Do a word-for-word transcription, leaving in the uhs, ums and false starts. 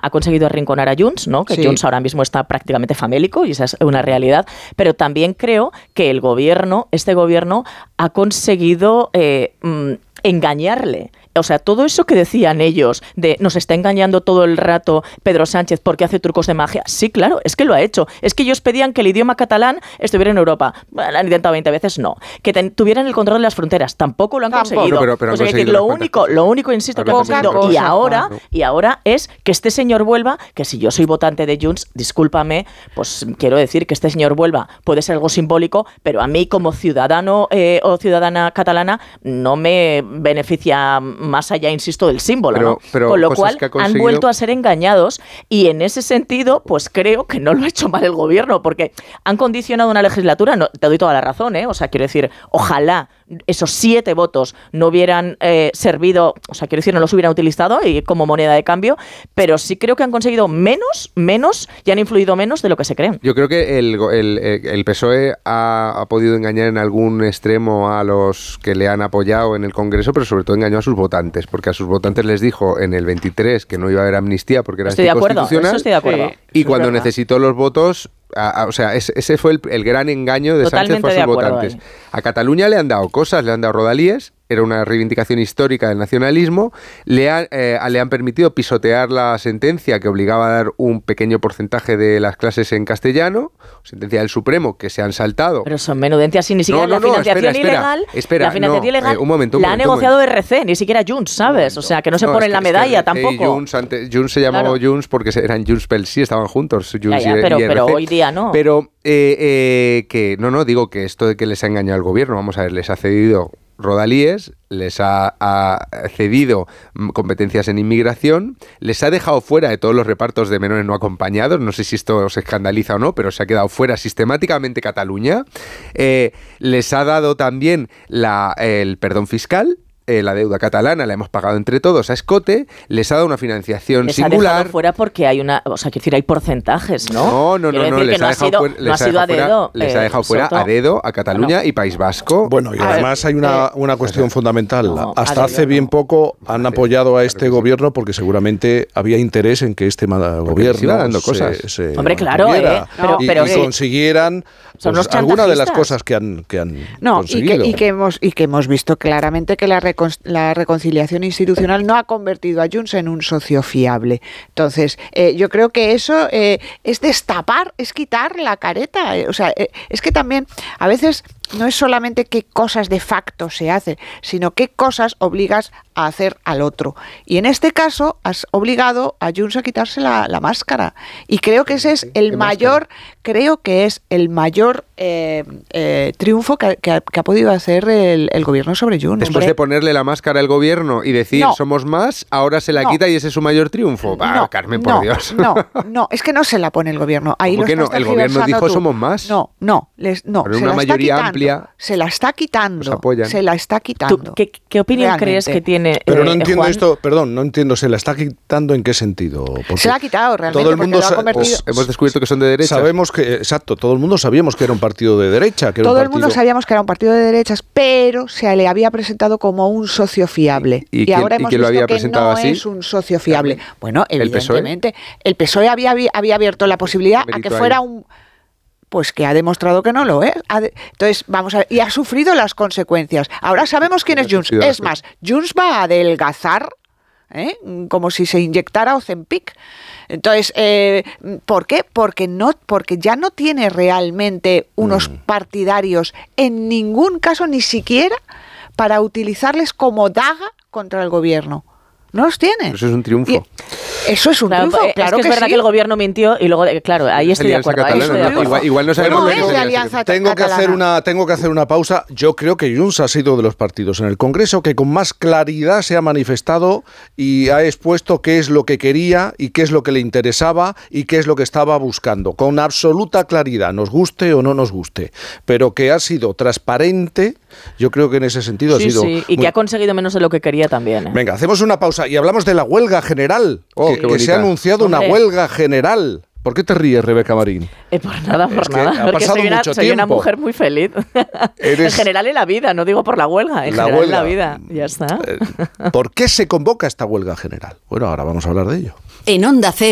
ha conseguido arrinconar a Junts, ¿no? Que sí. Junts ahora mismo está prácticamente famélico y esa es una realidad, pero también creo que el gobierno, este gobierno, ha conseguido eh, mm, engañarle. O sea, todo eso que decían ellos de nos está engañando todo el rato Pedro Sánchez porque hace trucos de magia. Sí, claro, es que lo ha hecho. Es que ellos pedían que el idioma catalán estuviera en Europa. Bueno, lo han intentado veinte veces, no. Que ten, tuvieran el control de las fronteras. Tampoco lo han Tampoco. conseguido. Pero, pero, pero o sea, que lo único, lo único, insisto, que ha conseguido y ahora, y ahora es que este señor vuelva, que si yo soy votante de Junts, discúlpame, pues quiero decir que este señor vuelva puede ser algo simbólico, pero a mí como ciudadano eh, o ciudadana catalana no me beneficia más allá, insisto, del símbolo, pero, ¿no? Pero con lo cual conseguido... han vuelto a ser engañados y en ese sentido, pues creo que no lo ha hecho mal el gobierno, porque han condicionado una legislatura, no, te doy toda la razón, ¿eh? O sea, quiero decir, ojalá esos siete votos no hubieran eh, servido, o sea, quiero decir, no los hubieran utilizado y como moneda de cambio, pero sí creo que han conseguido menos, menos y han influido menos de lo que se creen. Yo creo que el, el, el P S O E ha, ha podido engañar en algún extremo a los que le han apoyado en el Congreso, pero sobre todo engañó a sus votantes, porque a sus votantes les dijo en el veintitrés que no iba a haber amnistía porque era estoy anticonstitucional. De acuerdo, eso estoy de acuerdo. Sí, y cuando necesitó los votos, a, a, o sea, es, ese fue el, el gran engaño de Totalmente Sánchez por sus votantes. Ahí. A Cataluña le han dado cosas, le han dado rodalíes, era una reivindicación histórica del nacionalismo, le, ha, eh, le han permitido pisotear la sentencia que obligaba a dar un pequeño porcentaje de las clases en castellano, sentencia del Supremo que se han saltado. Pero son menudencias y ni siquiera no, no, la financiación no, espera, ilegal, espera, espera, la financiación no, ilegal eh, un momento, un la momento, ha negociado R C, ni siquiera Junts, ¿sabes? O sea, que no se no, pone en la medalla es que, tampoco. Junts, antes, Junts se llamaba claro. Junts porque eran Junts pel Sí, estaban juntos, Junts ya, ya, y, pero, y R C. Pero hoy día no. Pero eh, eh, que, no, no, digo que esto de que les ha engañado al gobierno, vamos a ver, les ha cedido rodalíes, les ha, ha cedido competencias en inmigración, les ha dejado fuera de todos los repartos de menores no acompañados, no sé si esto os escandaliza o no, pero se ha quedado fuera sistemáticamente Cataluña, eh, les ha dado también la, el perdón fiscal, Eh, la deuda catalana la hemos pagado entre todos a escote, les ha dado una financiación les singular. Les ha dejado fuera porque hay una, o sea, quiero decir, hay porcentajes, ¿no? No, no, no, no, les ha dejado fuera, les ha dejado fuera, les ha dejado fuera a dedo a Cataluña no. y País Vasco. Bueno, y además ver, hay una, eh, una cuestión fundamental. No, Hasta hace dedo, bien poco no. han apoyado a este claro gobierno porque seguramente había interés en que este gobierno se iba dando cosas. Se, se Hombre, claro, eh, pero, y, pero y consiguieran pues, alguna de las cosas que han, que han no, conseguido. Y que, y, que hemos, y que hemos visto claramente que la, recon, la reconciliación institucional no ha convertido a Junts en un socio fiable. Entonces, eh, yo creo que eso eh, es destapar, es quitar la careta. Eh, o sea, eh, es que también a veces no es solamente qué cosas de facto se hacen, sino qué cosas obligas a hacer al otro. Y en este caso has obligado a Junts a quitarse la, la máscara. Y creo que ese es el mayor, creo que es el mayor eh, eh, triunfo que, que, ha, que ha podido hacer el, el gobierno sobre Junts. Después Hombre. de ponerle la máscara al gobierno y decir no, somos más, ahora se la no, quita y ese es su mayor triunfo. Bah, no, Carmen, por no, Dios. No, no, es que no se la pone el gobierno. Ahí ¿Por qué no? El gobierno dijo tú. somos más. No, no, les, no. Pero se una la mayoría está amplia. Se la está quitando. Se la está quitando. ¿Tú, qué, ¿Qué opinión Realmente. crees que tiene? Pero no eh, entiendo Juan? esto, perdón, no entiendo, ¿se la está quitando en qué sentido? Porque se la ha quitado realmente. Todo el mundo lo ha convertido... pues hemos descubierto que son de derecha. Sabemos que, exacto, todo el mundo sabíamos que era un partido de derecha. Que era todo un el mundo partido... sabíamos que era un partido de derechas, pero se le había presentado como un socio fiable. ¿Y, y, y ahora quién, hemos ¿y quién lo visto había que presentado no así? es un socio fiable. Bueno, ¿El evidentemente, P S O E? el P S O E había, había abierto la posibilidad a que fuera ahí? un... Pues que ha demostrado que no lo es. Entonces, vamos a ver, y ha sufrido las consecuencias. Ahora sabemos quién es Junts. Es más, Junts va a adelgazar, ¿eh? Como si se inyectara Ozempic. Entonces, eh, ¿por qué? Porque no, porque ya no tiene realmente unos mm. partidarios en ningún caso, ni siquiera para utilizarles como daga contra el gobierno. No los tiene. Eso es un triunfo. Y eso es un claro, triunfo, es claro que, que es verdad sí. que el gobierno mintió y luego, claro, ahí estoy de acuerdo. Ahí estoy de acuerdo. Igual, igual no sabemos no lo que es de sería alianza tengo que catalana. hacer una tengo que hacer una pausa. Yo creo que Junts ha sido de los partidos en el Congreso que con más claridad se ha manifestado y ha expuesto qué es lo que quería y qué es lo que le interesaba y qué es lo que estaba buscando, con absoluta claridad, nos guste o no nos guste, pero que ha sido transparente. Yo creo que en ese sentido sí, ha sido sí, y muy... que ha conseguido menos de lo que quería también. ¿eh? Venga, hacemos una pausa y hablamos de la huelga general, oh, que, que se ha anunciado Hombre. una huelga general. ¿Por qué te ríes, Rebeca Marín? Eh, por nada, por es nada. Ha porque pasado soy una, mucho soy tiempo. una mujer muy feliz. Eres... En general en la vida, no digo por la huelga, en la general huelga. en la vida. Ya está. ¿Por qué se convoca esta huelga general? Bueno, ahora vamos a hablar de ello. En Onda Cero.